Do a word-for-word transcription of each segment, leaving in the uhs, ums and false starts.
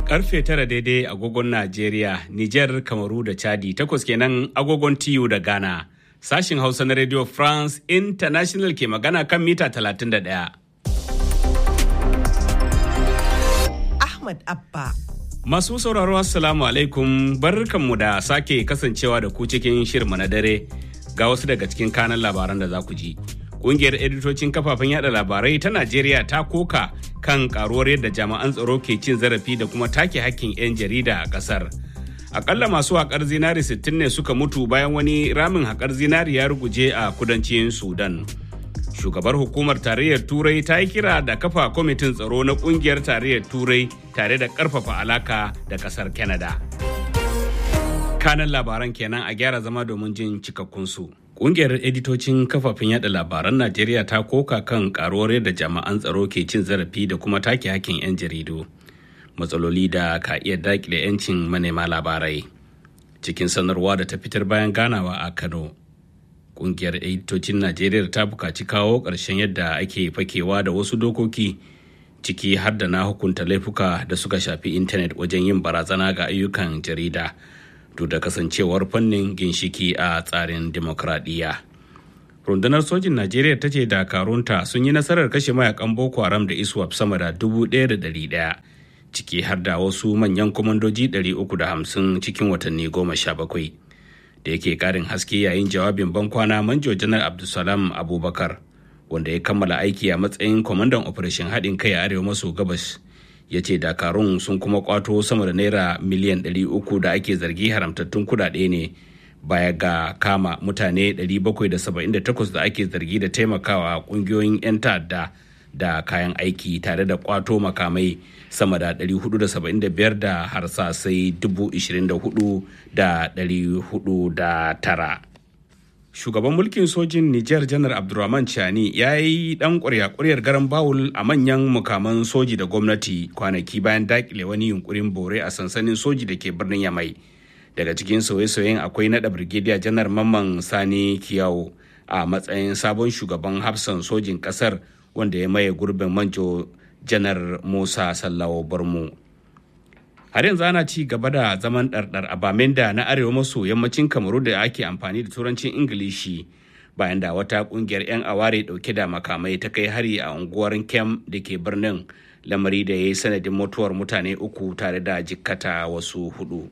Karfe tara daidai agogon Najeriya, Nijar, Kamaru da Chadi, takwas kenan agogon T U da Ghana. Sashin Hausa na Radio France International ke magana kan mita talatin da ɗaya. Ahmad Abba. Masu sauraro Assalamu alaikum, barkanmu da sake kasancewa da ku cikin shirma na dare ga wasu daga cikin kanan labaran da za ku ji. Ƙungiyar editocin kafafen yada labarai ta Najeriya ta koka kan karuwar yadda jami'an tsaro ke cin zarafi da kuma take hakkin 'yan jarida a ƙasar. Akalla masu haƙar zinari sittin ne suka mutu bayan wani ramin haƙar zinari ya ruguje a kudancin Sudan. Shugabar hukumar tarayyar Turai ta yi kira da kafa kwamitin tsaro na ƙungiyar tarayyar Turai tare da ƙarfafa alaka da ƙasar Canada. Kanan labaran kenan, a gyara zama domin jin cikakkunsu. Ƙungiyar editocin kafafen yada labaran Najeriya ta koka kan karuwar yadda jami'an tsaro ke cin zarafi da kuma take hakkin 'yan jaridu. Matsaloli da ka iya daƙile 'yancin manema labarai. Cikin sanarwa da ta fitar bayan ganawa a Kano, ƙungiyar editocin Najeriya ta buƙaci kawo ƙarshen yadda ake fakewa da wasu dokoki, ciki har da na hukunta laifuka da suka shafi intanet wajen yin barazana ga ayyukan jarida. Duk da kasancewar fannin ginshiki a tsarin demokradiyya. Rundunar sojin Najeriya ta ce dakarunta sun yi nasarar kashe mayakan Boko Haram da ISWAP sama da dubu ɗaya da ɗari ɗaya, ciki har da wasu manyan kwamandoji ɗari uku da hamsin cikin watanni goma sha bakwai. Da yake ƙarin haske yayin jawabin bankwana, Manjo Janar Abdulsalam Abubakar, wanda ya kammala aiki a matsayin kwamandan operation haɗin kai a arewa maso gabas, ya ce dakarun sun kuma kwato sama da naira miliyan ɗari uku da ake zargi haramtattun kudade ne, baya ga kama mutane ɗari bakwai da saba'in da takwas da ake zargi da taimakawa kungiyoyin 'yan ta'adda da kayan aiki, tare da kwato makamai sama da ɗari hudu da saba'in da biyar da harsasai dubu ishirin da hudu da ɗari hudu da tara. Shugaban mulkin sojin Nijar Janar Abdurrahman Chani ya yi ɗan ƙwarya-ƙwaryar garan bawul a manyan mukaman soji da gwamnati kwanaki bayan daƙile wani yunkurin bore a sansanin soji da ke birnin Yamai. Daga cikin sauye-sauyen akwai naɗa Brigadier Janar Mamman Sani Kiyawo a matsayin sabon shugaban hafsan sojin ƙasar, wanda ya maye gurbin Manjo Janar Musa Sallawo Barmu. Har yanzu ana ci gaba da zaman ɗarɗar a Bamenda na arewa maso yammacin Kamaru da ake amfani da turancin Ingilishi, bayan da wata ƙungiyar 'yan aware ɗauke da makamai ta kai hari a unguwar Kem da ke birnin, lamari da ya yi sanadin mutuwar mutane uku tare da jikkata wasu hudu.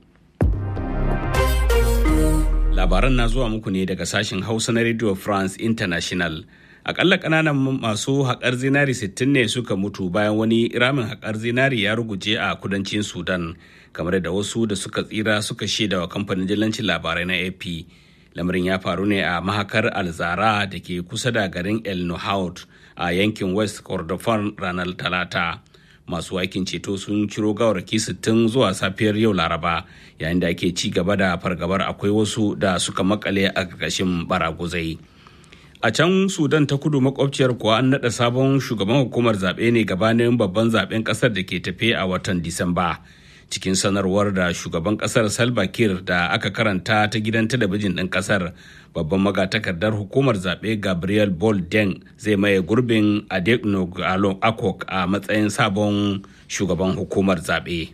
Labaran na zuwa muku ne daga sashen Hausa na Radio France International. Akalla ƙananan masu haƙar zinari sittin ne suka mutu bayan wani ramin haƙar zinari ya ruguje a kudancin Sudan, kamar da wasu da suka tsira suka shaida wa kamfanin dillancin labarai na A P. Lamarin ya faru ne a mahakar Alzara da ke kusa da garin El Nuhaut a yankin West Kordofan ranar Talata. Masu aikin ceto sun ciro gawarraki sittin zuwa safiyar yau Laraba, yayin da ake ci gaba da fargabar akwai wasu da suka makale a ƙarƙashin baraguzai. A can Sudan ta kudu makwabciyar kuwa an naɗa sabon shugaban hukumar zaɓe ne gabanin babban zaɓen ƙasar da ke tafe a watan Disamba. Cikin sanarwar da shugaban ƙasar Salva Kiir da aka karanta ta gidan talabijin ɗin ƙasar, babban magatakardar hukumar zaɓe Gabriel Bolden zai maye gurbin Adekno Akok a matsayin sabon shugaban hukumar zaɓe.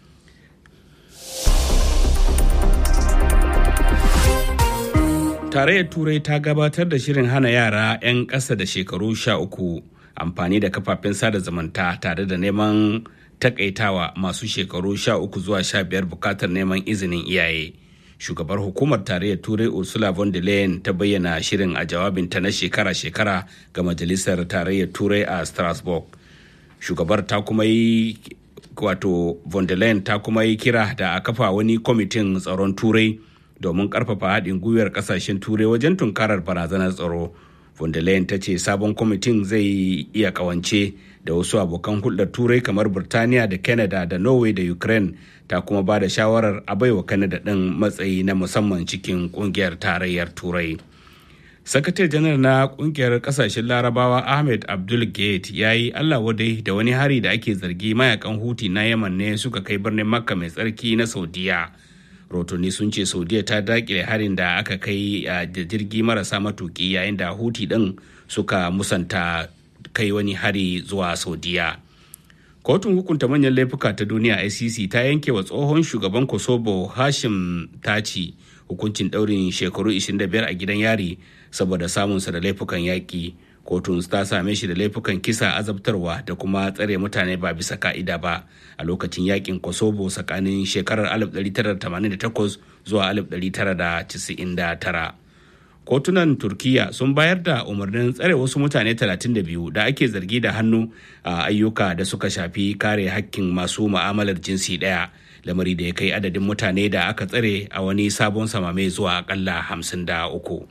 Tarayyar Turai ta gabatar da shirin hana yara 'yan ƙasa da shekaru sha uku amfani da kafafen sada zumunta, tare da neman takaitawa masu shekaru sha uku zuwa sha biyar bukatar neman izinin iyaye. Shugabar hukumar tarayyar Turai Ursula von der Leyen ta bayyana shirin a jawabinta na shekara-shekara ga Majalisar Tarayyar Turai a Strasbourg. Shugabar ta kuma yi wato von der Leyen ta kuma yi kira da a kafa wani kwamitin tsaron Turai domin karfafa haɗin gwiwar ƙasashen Turai wajen tunkarar barazanar tsaro. Von der Leyen ta ce sabon kwamitin zai iya kawance da wasu abokan hulɗar Turai kamar Burtaniya da Canada da Norway da Ukraine. Ta kuma ba da shawarar a baiwa Canada ɗin matsayi na musamman cikin ƙungiyar tarayyar Turai. Sakatare janar na ƙungiyar ƙasashen Larabawa Ahmed Abdul Gate ya yi Allah wadai da wani hari da ake zargi mayakan Houthi na Yaman ne suka kai birnin Makka mai tsarki na Saudiya. Rotoni sun ce Saudiya ta dakile harin da aka kai a jirgi marasa matuki, yayin da Houthi din suka musanta kai wani hari zuwa Saudiya. Kotun hukunta manyan laifuka ta duniya I C C ta yanke wa tsohon shugaban Kosovo Hashim Taci hukuncin ɗaurin shekaru ishirin da biyar a gidan yari saboda samunsa da laifukan yaƙi. Kotun ta same shi da laifukan kisa, azabtarwa da kuma tsare mutane ba bisa ka'ida ba a lokacin yaƙin Kosovo tsakanin shekarar alif ɗari tara da tamanin da takwas zuwa alif ɗari tara da casa'in da tara. Kotunan Turkiyya sun bayar da umarnin tsare wasu mutane talatin da biyu da ake zargi da hannu a ayyuka da suka shafi kare hakkin masu mu'amalar jinsi ɗaya, lamari da ya kai adadin mutane da aka tsare a wani sabon samame zuwa akalla hamsin da uku.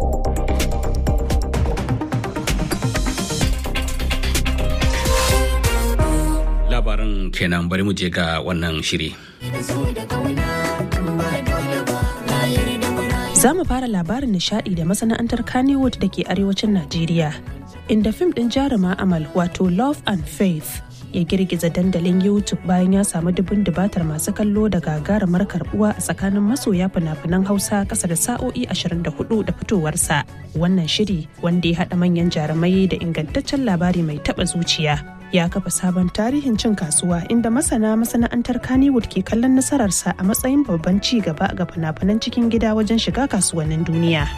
Labaran kenan, bari mu je ga wannan shiri. Za mu fara labarin nishadi da masana'antar Kannywood da ke arewacin Najeriya, inda fim ɗin jaruma Amal wato Love and Faith ya girgiza dandalin YouTube bayan ya samu dubun dubatar masu kallo da gagarumar karbuwa a tsakanin masoya fina-finan Hausa ƙasa da sa'o'i ashirin da hudu da fitowarsa. Wannan shiri, wanda ya haɗa manyan jarumai da ingantaccen labari mai taɓa zuciya, ya kafa sabon tarihin cin kasuwa, inda masana masana'antar Kannywood ke kallon nasararsa a matsayin babban ci gaba ga fina-finan cikin gida wajen shiga kasuwannin duniya.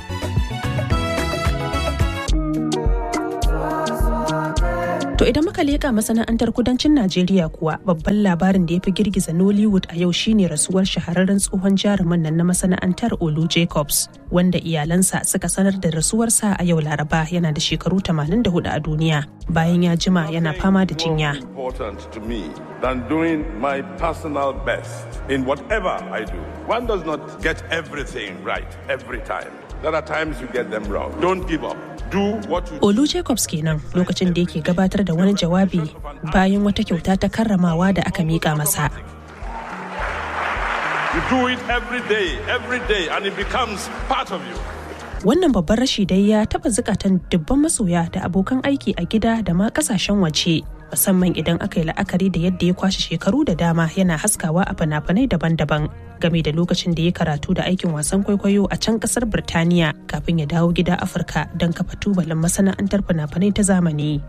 To idan muka leƙa masana'antar kudancin Najeriya kuwa, babban labarin da ya fi girgiza Nollywood a yau shine rasuwar shahararren tsohon jaruman nan na masana'antar Olu Jacobs, wanda iyalansa suka sanar da rasuwarsa a yau Laraba, yana da shekaru tamanin da hudu a duniya bayan ya jima yana fama da jinya. Than doing my personal best in whatever I do. One does not get everything right every time. There are times you get them wrong. Don't give up. Do what you Olu Jacobs kenan lokacin da yake gabatar da wani jawabi bayan wata kyauta ta karramawa da aka mika masa. You do it every day, every day, and it becomes part of you. Wannan babban rashi dai ya taba zukatan dubban masoya da abokan aiki a gida da ma kasashen waje, musamman idan aka yi la'akari da yadda ya kwashe shekaru da dama yana haskawa a fina-finai daban-daban, game da lokacin da ya karatu da aikin wasan kwaikwayo a can kasar Birtaniya kafin ya dawo gida Afirka don kafa tubalin masana'antar fina-finai ta zamani.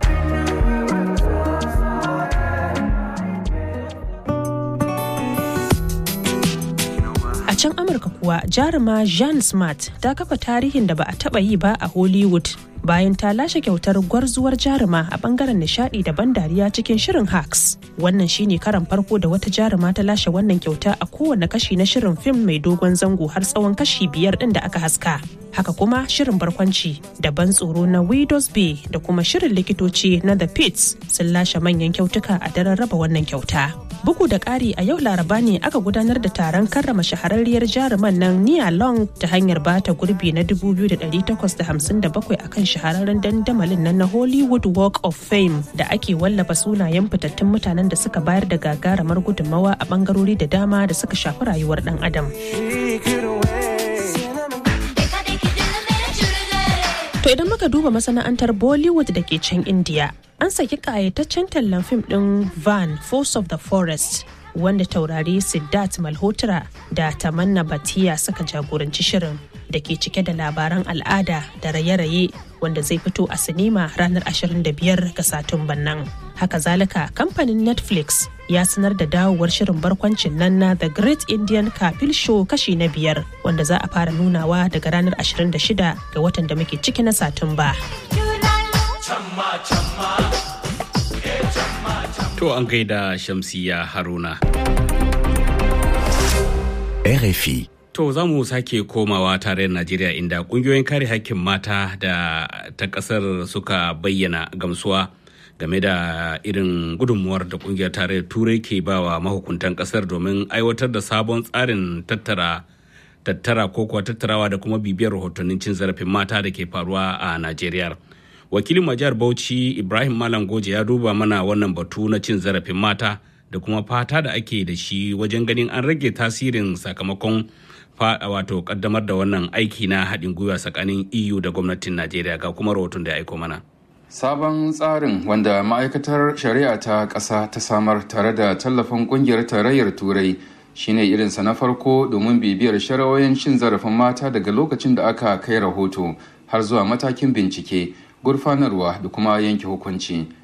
A can Amurka kuwa, jaruma Jean Smart ta kafa tarihin da ba a taba yi ba a Hollywood bayan ta lashe kyautar gwarzuwar jaruma a bangaren nishadi da ban dariya cikin shirin Hacks. Wannan shine karan farko da wata jaruma ta lashe wannan kyauta a kowane kashi na shirin fim mai dogon zango har tsawon kashi biyar din da aka haska. Haka kuma shirin barkwanci da ban tsoro na Widows Bay da kuma shirin likitoci na The Pits sun lashe manyan kyautuka a daren raba wannan kyauta. Bugu da ƙari, a yau Laraba ne aka gudanar da taron karrama shahararriyar jaruman nan Nia Long ta hanyar bata gurbi na dubu biyu da ɗari takwas da hamsin da bakwai akan shahararren dandamalin nan na Hollywood Walk of Fame da ake wallafa sunayen fitattun mutanen da suka bayar da gagarumar gudunmawa a bangarori da dama da suka shafi rayuwar ɗan adam. To idan muka duba masana'antar Bollywood da ke can India, an saki ƙayataccen tallan fim ɗin Van Force of the Forest, wanda taurari Siddharth Malhotra da Tamanna Bhatia suka jagoranci shirin, da ke cike da labaran al'ada da raye-raye, wanda zai fito a sinima ranar ashirin da biyar ga Satumban nan. Haka zalika, kamfanin Netflix ya sanar da dawowar shirin barkwancin nan na The Great Indian Kapil Show kashi na biyar, wanda za a fara nunawa daga ranar ashirin da shida ga watan da muke ciki na Satumba. To an gaida Shamsiya Haruna. R F I. To za mu sake komawa tarayyar Najeriya, inda kungiyoyin kare hakkin mata da ta kasar suka bayyana gamsuwa game da irin gudunmuwar da kungiyar tarayyar Turai ke bawa mahukuntan kasar domin aiwatar da sabon tsarin tattara tattara ko kuwa tattarawa da kuma bibiyar rahotannin cin zarafin mata da ke faruwa a Najeriya. Wakilin majiyar Bauchi Ibrahim Malam Goje ya duba mana wannan batu na cin zarafin mata da kuma fata da ake da shi wajen ganin an rage tasirin sakamakon wato kaddamar da wannan aiki na haɗin gwiwa tsakanin E U da gwamnatin Najeriya, ga kuma rahoton da ya aiko mana. Sabon tsarin, wanda ma'aikatar shari'a ta ƙasa ta samar tare da tallafin ƙungiyar tarayyar Turai, shine irinsa na farko domin bibiyar shari'o'in cin zarafin mata daga lokacin da aka kai rahoto har zuwa matakin bincike, gurfanarwa da kuma yanke hukunci.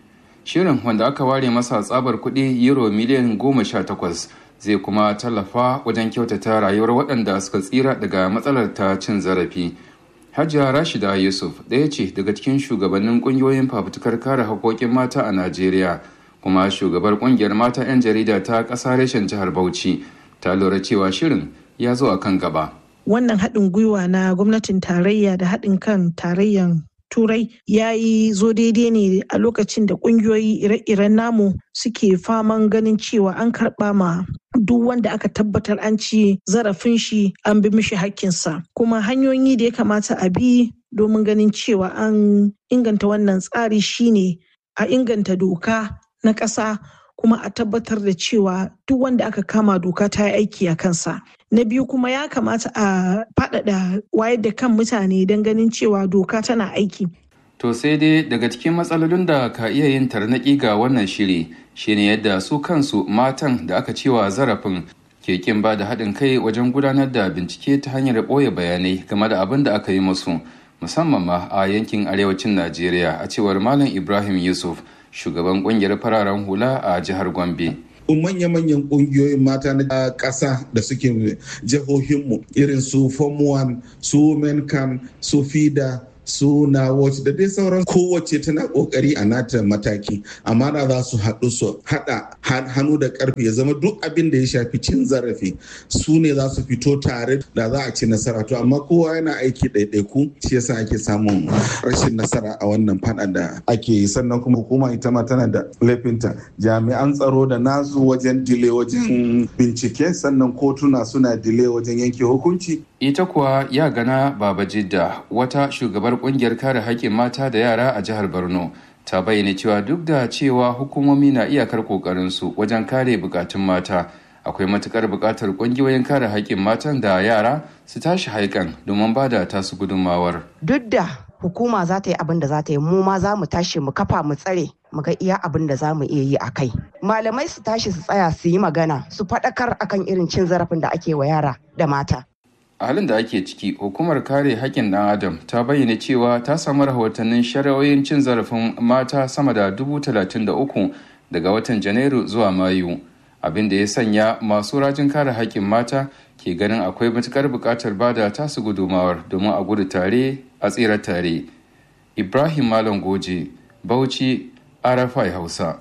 Shirin wanda aka ware masa tsabar kuɗi euro miliyan goma sha takwas zai kuma tallafa wajen kyautata rayuwar waɗanda suka tsira daga matsalar ta cin zarafi. Hajiya Rashida Yusuf ɗaya ce daga cikin shugabannin ƙungiyoyin fafutukar kare haƙoƙin mata a Najeriya, kuma shugabar ƙungiyar mata 'yan jarida ta ƙasa reshen jihar Bauchi, ta lura cewa shirin ya zo a kan gaba. Wannan haɗin gwiwa na gwamnatin tarayya da haɗin kan tarayyan Turai ya yi zo daidai ne a lokacin da ƙungiyoyi ire-iren namu suke faman ganin cewa an karɓa ma duk wanda aka tabbatar an ci zarafin shi an bi mishi hakkinsa. Kuma hanyoyi da ya kamata a bi domin ganin cewa an inganta wannan tsari shine a inganta doka na ƙasa, kuma a tabbatar da cewa duk wanda aka kama doka ta yi aiki a kansa. Na biyu kuma ya kamata a faɗaɗa wayar da kan mutane don ganin cewa doka tana aiki. To sai dai daga cikin matsalolin da ka iya yin tarnaƙi ga wannan shiri shine yadda su kansu matan da aka cewa zarafin ke kin ba da haɗin kai wajen gudanar da bincike ta hanyar ɓoye bayanai game da abin da aka yi musu, musamman ma a yankin arewacin Najeriya, a cewar Malam Ibrahim Yusuf, shugaban ƙungiyar fararen hula a jihar Gombe. manya-manyan ƙungiyoyin mata na ƙasa da suke jihohinmu irin su form one, su menkan, su fida, su na watch da dai sauran, kowace tana kokari a nata mataki, amma da za su haɗu su haɗa hannu da ƙarfi ya zama duk abin da ya shafi cin zarafi su ne za su fito tare da za a ci nasara. To amma kowa yana aiki ɗaiɗaiku, shi yasa ake samun rashin nasara a wannan faɗa da ake yi. Sannan kuma hukuma ita ma tana da laifinta, jami'an tsaro da nasu wajen dile wajen bincike, sannan kotuna suna dile wajen yanke hukunci. Ita kuwa ya gana Baba Jidda, wata shugabar kungiyar kare haƙƙin mata da yara a jihar Borno, ta bayyana cewa duk da cewa hukumomi na iyakar ƙoƙarinsu wajen kare bukatun mata, akwai matukar buƙatar ƙungiyoyin kare haƙƙin matan da yara su tashi haikan domin ba da tasu gudunmawar. Duk da hukuma za ta yi abin da za ta yi, mu ma za mu tashi mu kafa mu tsare mu ga iya abin da za mu iya yi a kai. Malamai su tashi su tsaya su yi magana, su faɗakar akan irin cin zarafin da ake wa yara da mata. A halin da ake ciki, hukumar kare haƙƙin ɗan adam ta bayyana cewa ta samu rahotannin shari'o'in cin zarafin mata sama da dubu talatin da uku daga watan Janairu zuwa Mayu, abin da ya sanya masu rajin kare haƙƙin mata ke ganin akwai matuƙar buƙatar bada tasu gudumawar domin a gudu tare a tsira tare. Ibrahim Malam Goje, Bauchi, R F I Hausa.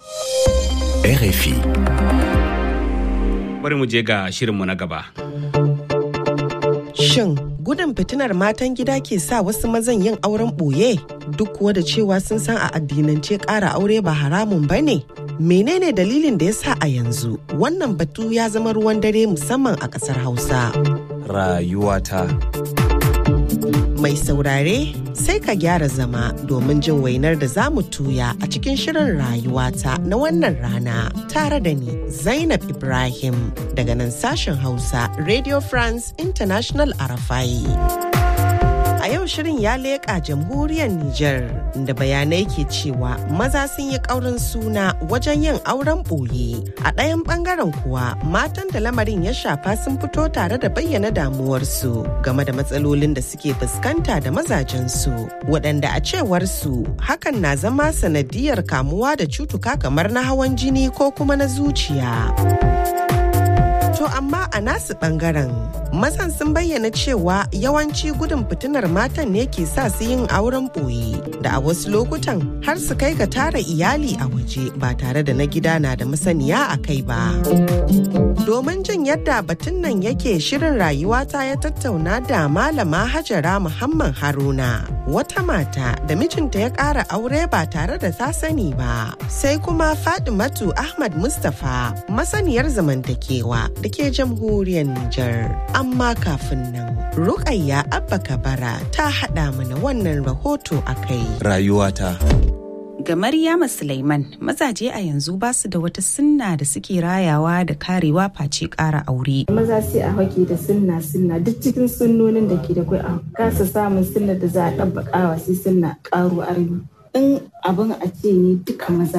R F I. Bari mu je ga shirinmu na gaba. Shin gudun fitinar matan gida ke sa wasu mazan yin auren ɓoye duk kuwa da cewa sun san a addinance ƙara aure ba haramun ba ne? Menene dalilin da ya sa a yanzu wannan batu ya zama ruwan dare musamman a ƙasar Hausa? Rayuwata. Mai saurare sai ka gyara zama domin jin wainar da za mu tuya a cikin shirin rayuwata na wannan rana tare da ni Zainab Ibrahim daga nan sashen Hausa Radio France International Arafai. A yau shirin ya leƙa jamhuriyar Nijar da bayanai ke cewa maza sun yi ƙaurin suna wajen yin auren ɓoye. A ɗayan ɓangaren kuwa matan da lamarin ya shafa sun fito tare da bayyana damuwarsu game da matsalolin da suke fuskanta da mazajensu, waɗanda a cewar su hakan na zama sanadiyar kamuwa da cutuka kamar na hawan jini ko kuma na zuciya. To amma a nasu bangaren mazan sun bayyana cewa yawanci gudun fitinar matan ne ke sa su yin auren ɓoye da a wasu lokutan har su kai ga tara iyali a waje ba tare da na gida na da masaniya a kai ba. Domin jin yadda batun nan yake, shirin rayuwata ya tattauna da Malama Hajara Muhammad Haruna, wata mata da mijinta ya ƙara aure ba tare da ta sani ba. Sai kuma Fatimatu Ahmad Mustapha, masaniyar zamantakewa da ke jamhuriyar Nijar. Amma kafin nan, Rukayya Abba Kabara ta haɗa mana wannan rahoto a kai. Rayuwata. Ga Maryama Sulaiman, mazaje a yanzu ba su da wata sunna da suke rayawa da karewa face ƙara aure. Maza sai a hake da sunna sunna duk cikin sunnonin da ke da kai a kasa samun sunna da za a ɗabbaƙawa sai sunna ƙaro armi. In abin a ce ne duka maza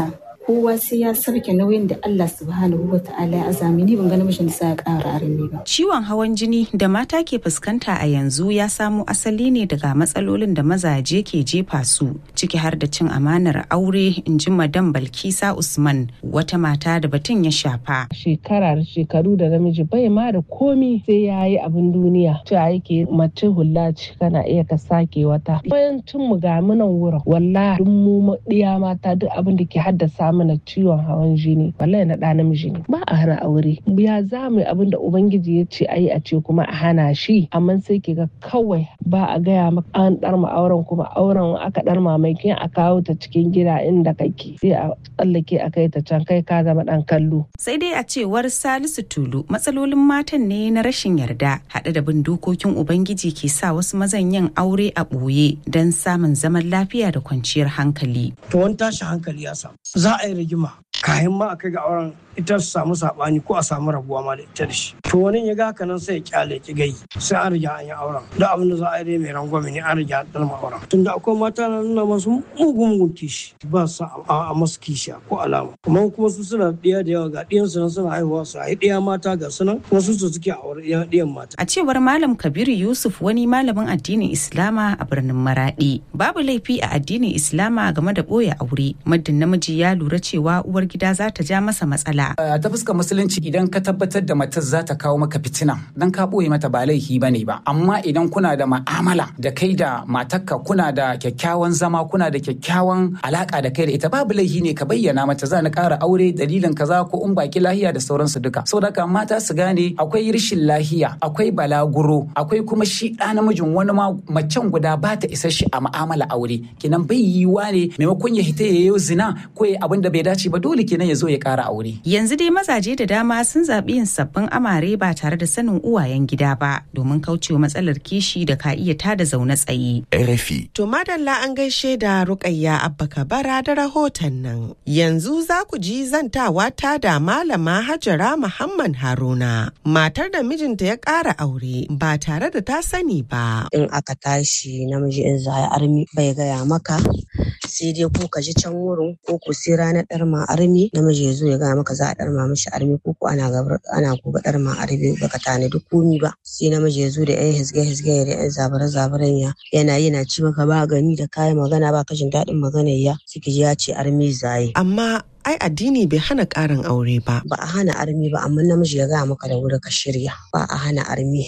kowa sai ya sarke nauyin da Allah subhanahu wa ta'ala ya azami ni ban ga namijin da sa ya ƙara arme ba. Ciwon hawan jini da mata ke fuskanta a yanzu ya samo asali ne daga matsalolin da mazaje ke jefa su ciki har da cin amanar aure, in ji Madam Balkisa Usman, wata mata da batun ya shafa. Shekara da shekaru da namiji bai ma da komi sai ya yi abin duniya. Cewa yake mace hula ce kana iya ka sake wata. Bayan tun mu ga munan wurin wallahi duk mu diya mata duk abin da ke haddasa mana ciwon hawan jini wallahi na da namiji ne. Ba a hana aure. Ya za mu abin da Ubangiji ya ce ayi a ce kuma a hana shi, amma sai ke ga kawai ba a gaya maka an darma auren kuma auren aka darma mai kin a kawo ta cikin gida inda kake sai a tsallake a kai ta can kai ka zama dan kallo. Sai dai a cewar Salisu Tulu matsalolin matan ne na rashin yarda haɗe da bin dokokin Ubangiji ke sa wasu mazan yin aure a ɓoye don samun zaman lafiya da kwanciyar hankali. To wani tashin hankali ya samu za a yi rigima kayan ma a kai ga auren ita su samu sabani ko a samu rabuwa ma da ita da shi. To wani ya ga haka nan sai ya kyale ki gai sai an riga an yi auren. Da abin da za a yi dai mai rangwame ne an riga an dalma auren. Tunda akwai mata na nuna masu mugun mugun kishi ba su a masu kishi ko alama. Kuma kuma su suna ɗiya da yawa ga ɗiyan su suna haihuwa su haihu ɗiya mata ga sunan kuma su su suke aure ɗiyan mata. A cewar Malam Kabiru Yusuf wani malamin addinin Islama a birnin Maradi, babu laifi a addinin Islama game da ɓoye aure muddin namiji ya lura cewa uwar gida za ta ja masa matsala. Ta fuskar musulunci idan ka tabbatar da matar za ta kawo maka fitina dan ka ɓoye mata ba laifi bane ba, amma idan kuna da ma'amala da kai da matarka kuna da kyakkyawan zama kuna da kyakkyawan alaka da kai da ita babu laifi ne ka bayyana mata za ni ƙara aure dalilin kaza ko in baki lahiya da sauransu duka. Saboda haka mata su gane akwai rashin lahiya, akwai balaguro, akwai kuma shi ɗa namijin wani ma macen guda ba ta isa shi a ma'amala aure, kenan bai yiwuwa ne maimakon ya hita ya yi zina ko ya abin da bai dace ba dole kenan ya zo ya ƙara aure. Yanzu dai mazaje da dama sun zaɓi yin sabbin amare ba tare da sanin uwayen gida ba domin kaucewa matsalar kishi da ka iya tada zaune tsaye. R F I. To madalla an gaishe da Rukayya Abba Kabara da rahoton nan. Yanzu za ku ji zantawa ta da Malama Hajara Muhammad Haruna, matar da mijinta ya ƙara aure ba tare da ta sani ba. In aka tashi namiji in za ya armi bai gaya maka sai dai ko ka ji can wurin ko ku sai ranar ɗarma armi namiji ya zo ya gaya maka za a ɗarma mishi armi ko ko ana gabar ana gobe ɗarma armi baka tanadi komi ba, sai namiji ya zo da yan hisge hisge da yan zabare zabaren ya yana yana ci maka ba gani da kayan magana ba ka jin daɗin maganar ya suke ya ce armi zaye. Amma ai addini bai hana ƙarin aure ba. Ba a hana armi ba, amma namiji ya gaya maka da wuri ka shirya. Ba a hana armi.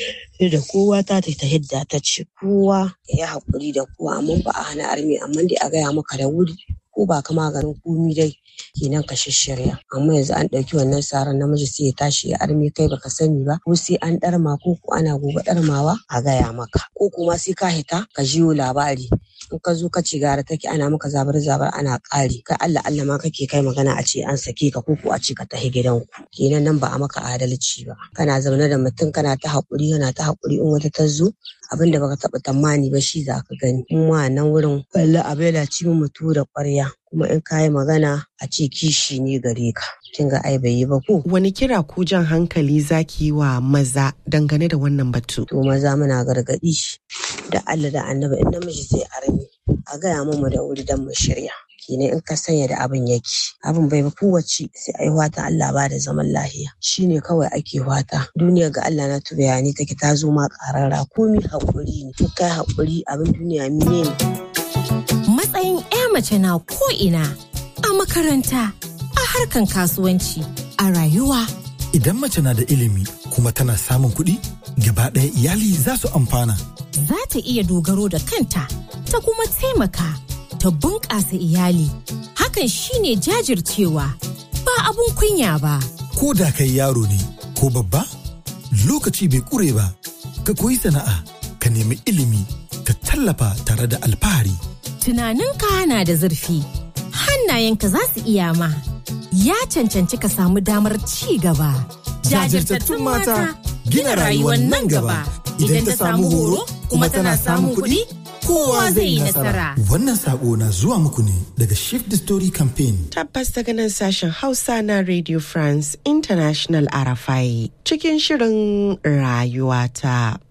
Da kowa ta ta ta hidda ta ce kowa ya haƙuri da kowa, amma ba a hana armi, amma dai a gaya maka da wuri ko ba ka maganin komi dai kenan ka shirya. Amma yanzu an ɗauki wannan saran namiji sai ya tashi ya armi kai baka sani ba, ko sai an ɗarma ko ko ana gobe ɗarmawa a gaya maka, ko kuma sai ka hita ka jiyo labari. In ka zo ka ci gara take ana maka zabar zabar ana ƙari kai Allah Allah ma kake kai magana a ce an sake ka ko ko a ce ka tafi gidanku, kenan nan ba a maka adalci ba. Kana zaune da mutum kana ta haƙuri yana ta haƙuri, in wata ta zo abin da baka taɓa tamani ba shi za ka gani. In ma nan wurin wallahi abela ci mu mutu da ƙwarya, kuma in ka yi magana a ce kishi ne gare ka. Kin ga ai bai yi ba ko. Wani kira ko jan hankali zaki yi wa maza dangane da wannan batu? To maza muna gargaɗi da Allah da Annabi in namiji zai armi a gaya mu da wuri dan mu shirya. Kenan in ka sanya da abin yake abin bai ba kowace sai ai wata Allah ba da zaman lahiya shine kawai ake wata. Duniya ga Allah na tu bayani take ta zo ma karara komi hakuri ne, in kai hakuri abin duniya mine ne. Matsayin ƴa mace na ko ina, a makaranta, a harkan kasuwanci, a rayuwa. Idan mace na da ilimi kuma tana samun kuɗi, gaba ɗaya iyali za su amfana. Za ta iya dogaro da kanta, ta kuma taimaka, ta bunƙasa iyali. Hakan shine jajircewa, ba abun kunya ba. Ko da kai yaro ne ko babba, lokaci bai ƙure ba. Ka koyi sana'a, ka nemi ilimi, ka tallafa tare da alfahari. Tunaninka na da zurfi, hannayenka za su iya ma. Ya cancanci ka samu damar ci gaba. Jajirtattun mata gina rayuwar nan gaba. Idan ta samu horo kuma tana samun kuɗi, kowa zai yi nasara. Wannan sako na zuwa muku ne daga Shift the Story Campaign. Tabbas daga nan sashen Hausa na Radio France International R F I cikin shirin rayuwata.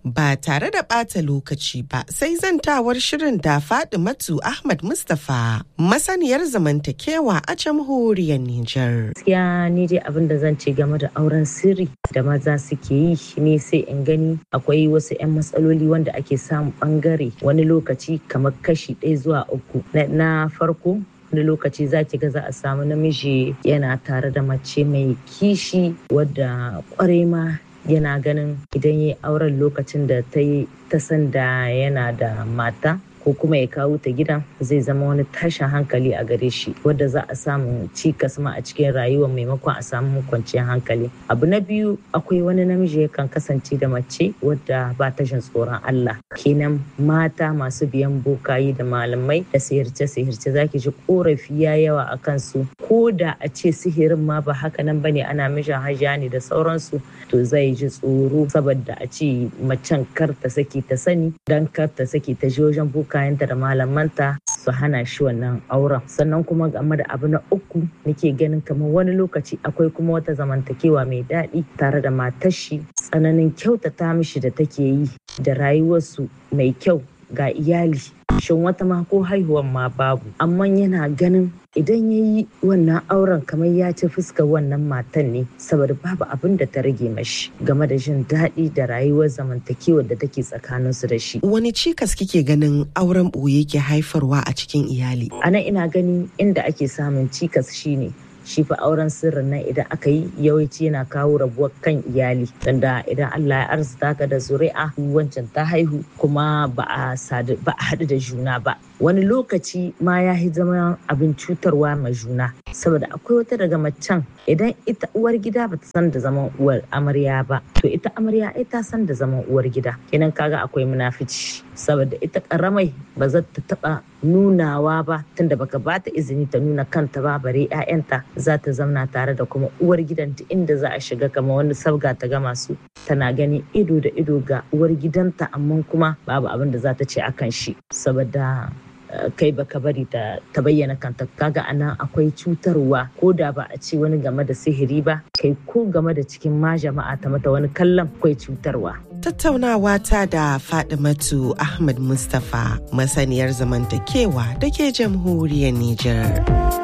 Ba tare da ɓata lokaci ba sai zantawar shirin da Fadimatu Ahmad Mustapha masaniyar zamantakewa a jamhuriyar Nijar. Gaskiya ni dai abin da zan ce game da auren sirri da maza suke yi ne sai in gani akwai wasu 'yan matsaloli wanda ake samu bangare wani lokaci kamar kashi ɗaya zuwa uku. Na farko wani lokaci za ki ga za a samu namiji yana tare da mace mai kishi wadda kwarai ma yana ganin idan ya yi auren lokacin da ta yi ta san da yana da mata ko kuma ya kawo ta gidan zai zama wani tashin hankali a gare shi wadda za a samu cikas ma a cikin rayuwa maimakon a samu kwanciyar hankali. Abu na biyu akwai wani namiji yakan kasance da mace wadda ba ta jin tsoron Allah, kenan mata masu biyan bokayi da malamai da sihirce sihirce zaki ji korafi ya yawa a kansu, ko da a ce sihirin ma ba haka nan bane ana mishin hajiya ne da sauransu, to zai ji tsoro saboda a ce macen kar ta saki ta sani dan kar ta saki ta je wajen boka kayanta da malamanta su hana shi wannan auren. Sannan kuma game da abu na uku nake ganin kamar wani lokaci akwai kuma wata zamantakewa mai daɗi tare da matar shi, tsananin kyautata mishi da take yi da rayuwarsu mai kyau ga iyali, shin wata ma ko haihuwan ma babu, amma yana ganin idan ya yi wannan auren kamar ya ci fuskar wannan matan ne saboda babu abin da ta rage mashi game da jin daɗi da rayuwar zamantakewar da take tsakaninsu da shi. Wani cikas kike ganin auren ɓoye ke haifarwa a cikin iyali? A nan ina gani inda ake samun cikas shine shi fa auren sirrin nan idan aka yi yawanci yana kawo rabuwar kan iyali, tunda idan Allah ya arzuta ka da zuri'a wancan ta haihu kuma ba a haɗu da juna ba, wani lokaci ma ya yi zama abin cutarwa ma juna saboda akwai wata daga macen idan ita uwar gida ba ta san da zaman uwar amarya ba, to ita amarya ai ta san da zaman uwar gida, kenan kaga akwai munafici saboda ita karamai ba za ta taba nunawa ba tunda baka ba ta izini ta nuna kanta ba, bare 'ya'yanta za ta zauna tare da kuma uwar gidanta inda za a shiga kama wani sabga ta gama su tana gani ido da ido ga uwar gidanta, amma kuma babu abin da za ta ce akan shi saboda kai baka bari ta bayyana kanta. Kaga anan akwai cutarwa, ko da ba a ce wani game da sihiri ba, kai ko game da cikin ma jama'a ta mata wani kallon akwai cutarwa. Tattaunawa ta da Fadimatu Ahmad Mustapha masaniyar zamantakewa da ke jamhuriyar Nijar.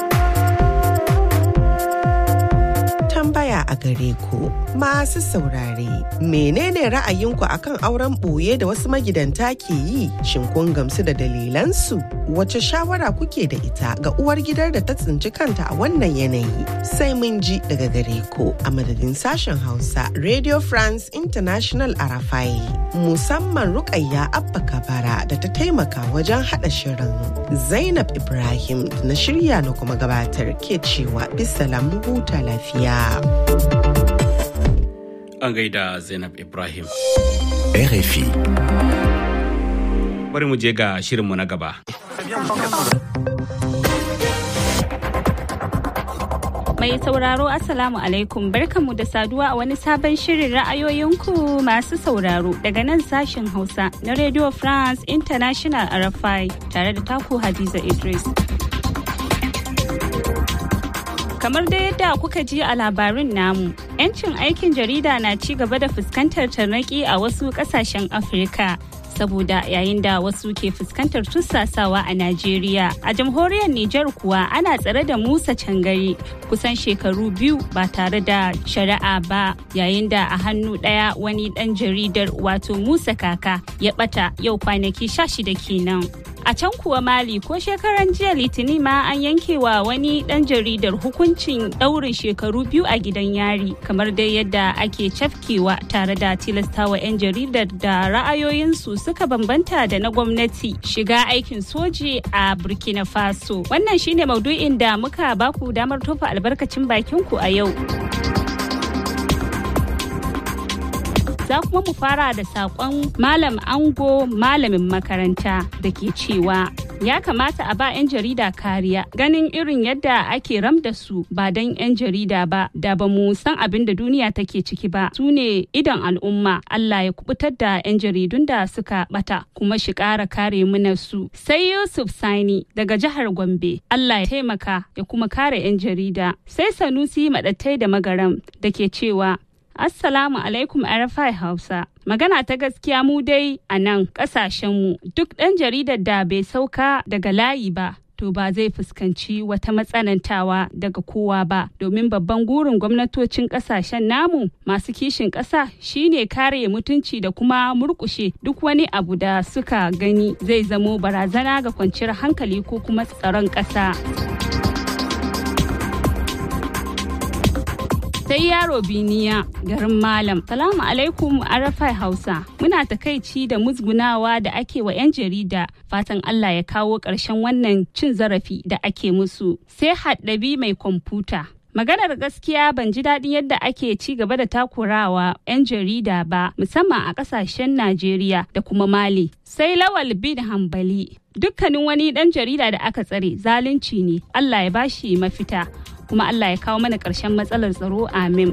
Tambaya a gare ku masu saurare, menene ra'ayinku akan auren ɓoye da wasu magidanta ke yi? Shin kun gamsu da dalilansu? Wace shawara kuke da ita ga uwar gidar da ta tsinci kanta a wannan yanayi? Sai mun ji daga gare ku a madadin sashen Hausa Radio France International Arafai, musamman Rukayya Abba Kabara da ta taimaka wajen haɗa shirin. Zainab Ibrahim na shirya na kuma gabatar ke cewa bisalam huta lafiya. An gaida Zainab Ibrahim. R F I. Bari mu je ga shirinmu na gaba. Mai sauraro Assalamu alaikum, barkanmu da saduwa a wani sabon shirin ra'ayoyinku masu sauraro daga nan sashen Hausa na Radio France International R F I tare da taku Hadiza Idris. Kamar da yadda kuka ji a labarin namu, 'yancin aikin jarida na ci gaba da fuskantar tarnaƙi a wasu ƙasashen Afirka. Saboda yayin da wasu ke fuskantar tussasawa a Najeriya, a jamhuriyar Nijar kuwa ana tsare da Musa Cangari kusan shekaru biyu ba tare da shari'a ba, yayin da a hannu ɗaya wani ɗan jaridar wato Musa Kaka ya ɓata yau kwanaki sha shida kenan. A can kuwa Mali ko shekaran jiya Litinin ma an yanke wa wani ɗan jaridar hukuncin ɗaurin shekaru biyu a gidan yari, kamar dai yadda ake cafkewa tare da tilastawa 'yan jaridar da ra'ayoyinsu suka bambanta da na gwamnati shiga aikin soji a Burkina Faso. Wannan shine maudu'in da muka baku damar tofa albarkacin bakinku a yau. Za kuma mu fara da saƙon Malam Ango malamin makaranta da ke cewa ya kamata a ba 'yan jarida kariya ganin irin yadda ake ram da su, ba don 'yan jarida ba da ba mu san abin da duniya take ciki ba. Su ne idon al'umma. Allah ya kubutar da 'yan jaridun da suka bata kuma shi ƙara kare mana su. Sai Yusuf Sani daga jihar Gombe, Allah ya taimaka ya kuma kare 'yan jarida. Sai Sanusi Maɗattai da Magaram da ke cewa Assalamu alaikum R F I Hausa. Magana ta gaskiya mu dai a nan ƙasashenmu duk ɗan jaridar da bai sauka daga layi ba to ba zai fuskanci wata matsanantawa daga kowa ba domin babban gurin gwamnatocin kasashen namu masu kishin ƙasa shine kare mutunci da kuma murkushe duk wani abu da suka gani zai zamo barazana ga kwanciyar hankali ko kuma tsaron ƙasa. sai yaro biniya garin malam. Salamu alaikum Arafai Hausa. Muna takaici da musgunawa da ake wa 'yan jarida, fatan Allah ya kawo ƙarshen wannan cin zarafi da ake musu. Sai haddabi mai kwamfuta. Maganar gaskiya ban ji daɗin yadda ake ci gaba da takurawa 'yan jarida ba, musamman a ƙasashen Najeriya da kuma Mali. Sai Lawal bin Hambali. Dukkanin wani ɗan jarida da aka tsare zalunci ne, Allah ya bashi mafita. Kuma Allah ya kawo mana ƙarshen matsalar tsaro, amin.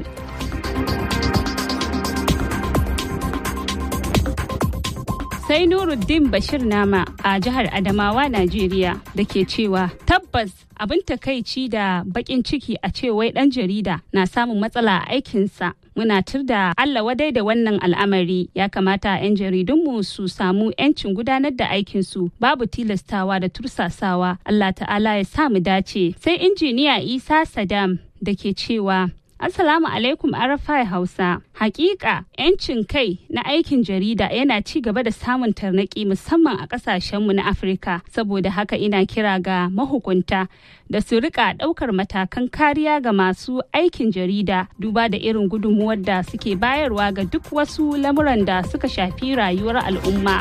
Sai Nuruddin Bashir Nama a jihar Adamawa, Najeriya da ke cewa tabbas abin takaici da bakin ciki a ce wai ɗan jarida na samun matsala a aikinsa. Muna tur da Allah wadai da wannan al'amari. Ya kamata 'yan jaridunmu su samu 'yancin gudanar da aikinsu babu tilastawa da tursasawa. Allah ta'ala ya sa mu dace. Sai injiniya Isa Sadam da ke cewa Assalamu alaikum Arafai Hausa. Hakika 'yancin kai na aikin jarida yana ci gaba da samun tarnaki musamman a kasashenmu na Afirka. Saboda haka ina kira ga mahukunta da su rika daukar matakan kariya ga masu aikin jarida duba da irin gudunmuwar da suke bayarwa ga duk wasu lamuran da suka shafi rayuwar al'umma.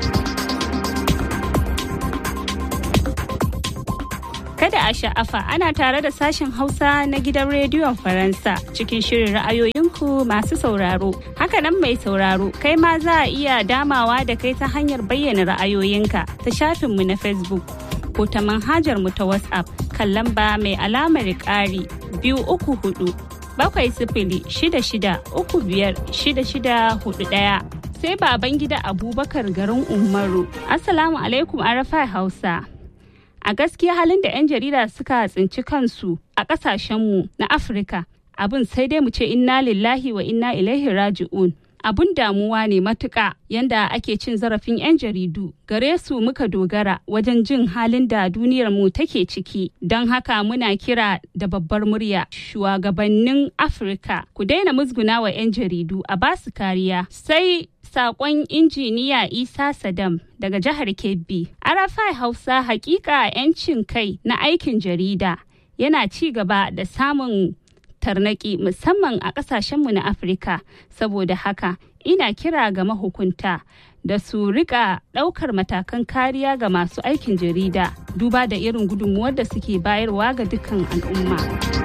Kada a sha'afa ana tare da sashen Hausa na gidan rediyon Faransa cikin shirin ra'ayoyinku masu sauraro. Hakanan mai sauraro, kai ma za a iya damawa da kai ta hanyar bayyana ra'ayoyinka ta shafinmu na Facebook ko ta manhajar mu ta WhatsApp kan lamba mai alamar ƙari biyu uku hudu bakwai sifili shida shida uku biyar shida shida hudu ɗaya. Sai baban gida Abubakar garin Umaru. Assalamu alaikum Arafai Hausa. A gaskiya halin da 'yan jarida suka tsinci kansu a ƙasashenmu na Afirka, abin sai dai mu ce inna lillahi wa inna ilaihi raji'un. Abun damuwa ne matuƙa yanda ake cin zarafin 'yan jaridu. Gare su muka dogara wajen jin halin da duniyar mu take ciki. Don haka muna kira da babbar murya shugabannin Afirka ku daina musguna wa 'yan jaridu a basu kariya. Sai sakon injiniya Isa Sadam daga jihar Kebbi. Arafai Hausa, hakika 'yancin kai na aikin jarida yana ci gaba da samun tarnaki musamman a kasashenmu na Afirka. Saboda haka ina kira ga mahukunta da su rika daukar matakan kariya ga masu aikin jarida duba da irin gudunmuwar da suke bayarwa ga dukkan al'umma.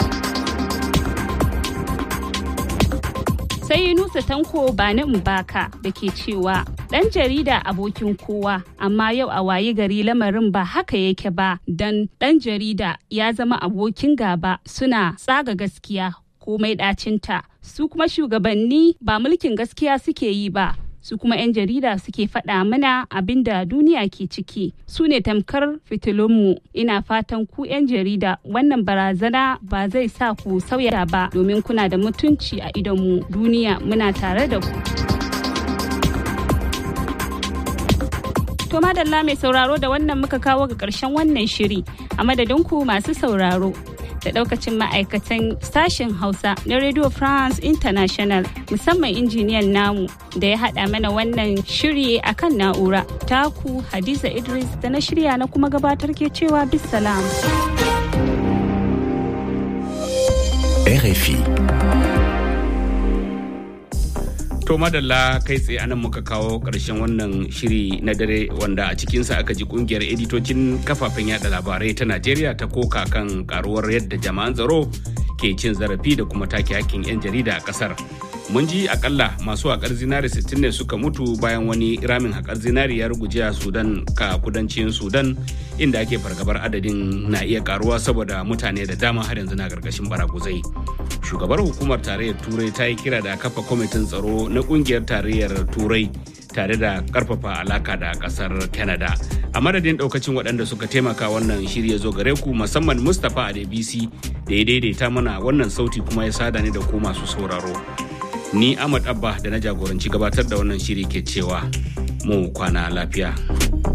Sai Yunusa Tanko Bani Mbaka da ke cewa ɗan jarida abokin kowa, amma yau a wayi gari lamarin ba haka yake ba, don ɗan jarida ya zama abokin gaba, suna tsaga gaskiya komai ɗacinta. Su kuma shugabanni ba mulkin gaskiya suke yi ba, su kuma 'yan jarida suke faɗa mana abin da duniya ke ciki. Su ne tamkar fitilunmu. Ina fatan ku 'yan jarida wannan barazana ba zai sa ku sauya ba, domin kuna da mutunci a idonmu. Duniya muna tare da ku. To madalla mai sauraro, da wannan muka kawo ga ƙarshen wannan shiri. A madadin ku masu sauraro da daukacin ma'aikatan sashen Hausa na Radio France International, musamman injiniyan namu da ya haɗa mana wannan shiri akan na'ura. Taku Hadiza Idris da na shirya na kuma gabatar ke cewa bisalam. R F I. To madalla, kai tsaye anan muka kawo ƙarshen wannan shiri na dare, wanda a cikinsa aka ji kungiyar editocin kafafen yada labarai ta Najeriya ta koka kan karuwar yadda jama'an tsaro ke cin zarafi da kuma take hakkin 'yan jarida a ƙasar. Mun ji akalla masu haƙar zinari sittin ne suka mutu bayan wani ramin haƙar zinari ya ruguje a Sudan ka kudancin Sudan, inda ake fargabar adadin na iya karuwa saboda mutane da dama har yanzu na ƙarƙashin baraguzai. Shugabar hukumar tarayyar Turai ta yi kira da kafa kwamitin tsaro na kungiyar tarayyar Turai tare da karfafa alaka da kasar Canada. A madadin daukacin waɗanda suka taimaka wannan shiri ya zo gare ku, musamman Mustapha Adebisi da ya daidaita mana wannan sauti kuma ya sada ni da ku masu sauraro. Ni Ahmad Abba da na jagoranci gabatar da wannan shiri ke cewa mu kwana lafiya.